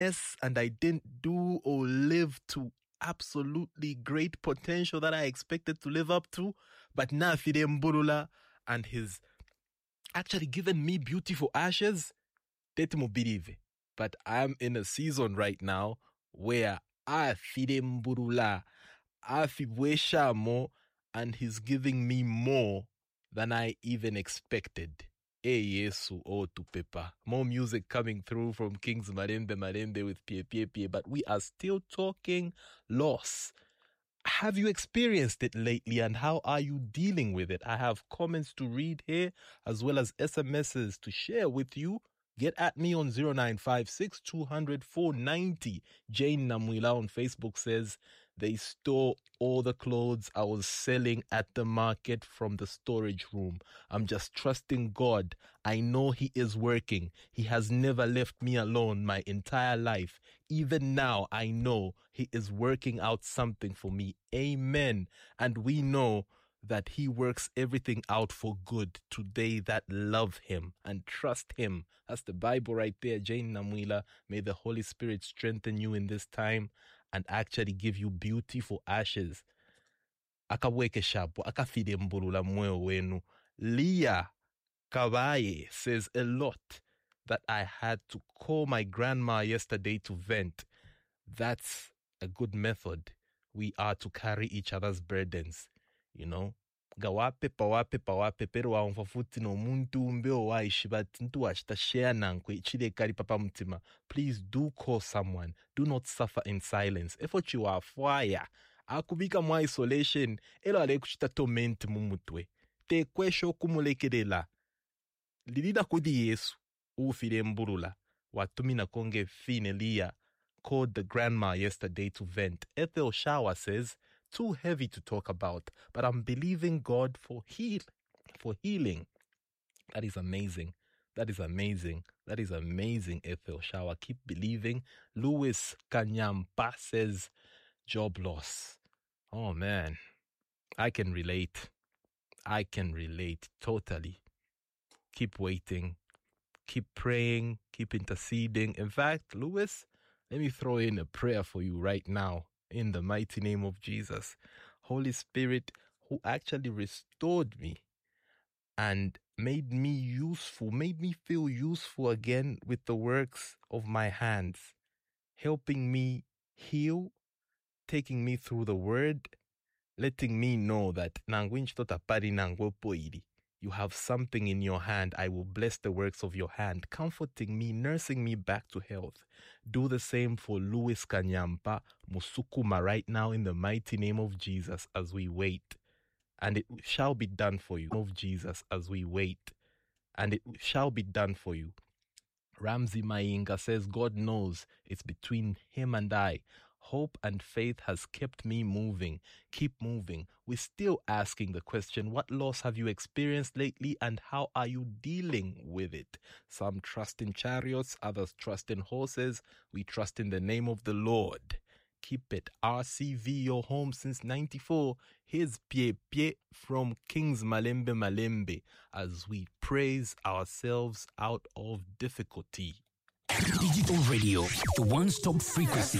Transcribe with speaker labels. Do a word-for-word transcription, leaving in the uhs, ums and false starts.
Speaker 1: yes, and I didn't do or live to absolutely great potential that I expected to live up to. But now Fide Mburula and his actually given me beautiful ashes. Tetimo believe. But I'm in a season right now where I Fide Mburula, I Fibwesha more, and he's giving me more than I even expected. Eh Yesu o tu pepa. More music coming through from Kings Malembe Malembe with Pie Pie Pie, but we are still talking loss. Have you experienced it lately, and how are you dealing with it? I have comments to read here as well as S M Ses to share with you. Get at me on zero nine five six, two hundred, four ninety. Jane Namwila on Facebook says, they stole all the clothes I was selling at the market from the storage room. I'm just trusting God. I know He is working. He has never left me alone my entire life. Even now, I know He is working out something for me. Amen. And we know that He works everything out for good to they that love Him and trust Him. That's the Bible right there, Jane Namwila. May the Holy Spirit strengthen you in this time and actually give you beautiful ashes. Akaweke shapo, akafide mburula moyo wenu. Leah Kabaye says a lot that I had to call my grandma yesterday to vent. That's a good method. We are to carry each other's burdens. You know, gawape pawape pawape pero wa mfafuti no muntu umbeo waishi but ntu ashita share nankwe chile kari papa mtima. Please do call someone. Do not suffer in silence. Effort you are fire. Akubika mwa isolation elo ale kuchita torment mumutwe. Te kwesho kumulekedela. Lidida kudi Yesu ufire mburula. Watumina konge fine Leah called the grandma yesterday to vent. Ethel Shawa says, too heavy to talk about, but I'm believing God for heal, for healing. That is amazing. That is amazing. That is amazing, Ethel Shawa. Keep believing. Louis Kanyampa says, job loss. Oh, man. I can relate. I can relate totally. Keep waiting. Keep praying. Keep interceding. In fact, Louis, let me throw in a prayer for you right now. In the mighty name of Jesus. Holy Spirit, who actually restored me and made me useful, made me feel useful again with the works of my hands, helping me heal, taking me through the word, letting me know that you have something in your hand. I will bless the works of your hand, comforting me, nursing me back to health. Do the same for Louis Kanyampa Musukuma right now in the mighty name of Jesus as we wait. And it shall be done for you. Of Jesus as we wait. And it shall be done for you. Ramsey Mainga says, God knows it's between Him and I. Hope and faith has kept me moving. Keep moving. We're still asking the question, what loss have you experienced lately and how are you dealing with it? Some trust in chariots, others trust in horses. We trust in the name of the Lord. Keep it. R C V, your home since ninety-four. Here's Pie Pie from Kings Malembe Malembe as we praise ourselves out of difficulty.
Speaker 2: Digital radio, the one-stop frequency